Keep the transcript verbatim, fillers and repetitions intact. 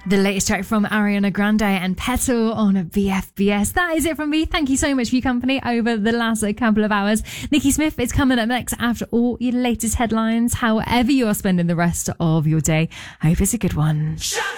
The latest track from Ariana Grande and Petal on a B F B S. That is it from me. Thank you so much for your company over the last couple of hours. Nikki Smith is coming up next after all your latest headlines. However you are spending the rest of your day, I hope it's a good one. Shut